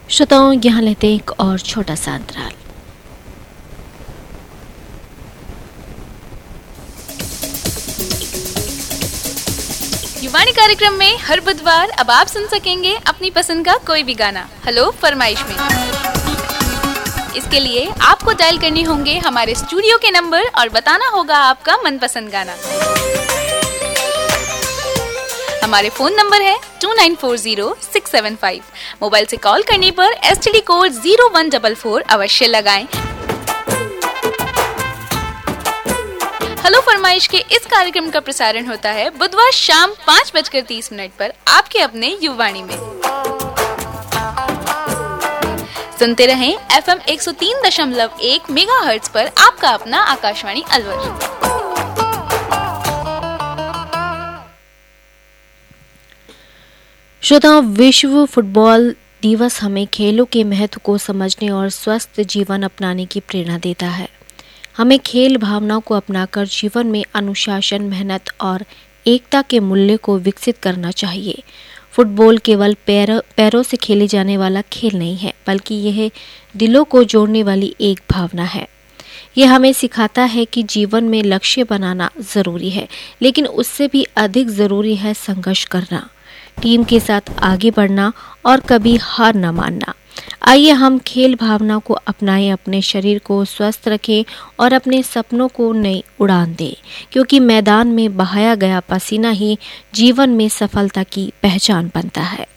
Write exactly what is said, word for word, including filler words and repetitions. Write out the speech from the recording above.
श्रोताओं, यहाँ लेते एक और छोटा सा अंतराल। युवाणी कार्यक्रम में हर बुधवार अब आप सुन सकेंगे अपनी पसंद का कोई भी गाना हेलो फरमाइश में। इसके लिए आपको डायल करने होंगे हमारे स्टूडियो के नंबर और बताना होगा आपका मनपसंद गाना। हमारे फोन नंबर है to nine four zero six seven five. Mobile से कॉल करने पर STD code zero one double four अवश्य लगाएं। हेलो फरमाइश के इस कार्यक्रम का प्रसारण होता है बुधवार शाम पाँच बजकर तीस मिनट पर आपके अपने युवाणी में। सुनते रहें एफएम एक सौ तीन दशमलव एक मेगाहर्ट्ज पर आपका अपना आकाशवाणी अलवर। श्रोताओं, विश्व फुटबॉल दिवस हमें खेलों के महत्व को समझने और स्वस्थ जीवन अपनाने की प्रेरणा देता है। हमें खेल भावनाओं को अपनाकर जीवन में अनुशासन, मेहनत और एकता के मूल्य को विकसित करना चाहिए। फुटबॉल केवल पैरों पैरों से खेले जाने वाला खेल नहीं है, बल्कि यह दिलों को जोड़ने वाली एक भावना है। यह हमें सिखाता है कि जीवन में लक्ष्य बनाना जरूरी है, लेकिन उससे भी अधिक जरूरी है संघर्ष करना, टीम के साथ आगे बढ़ना और कभी हार न मानना। आइए हम खेल भावना को अपनाएं, अपने शरीर को स्वस्थ रखें और अपने सपनों को नई उड़ान दें, क्योंकि मैदान में बहाया गया पसीना ही जीवन में सफलता की पहचान बनता है।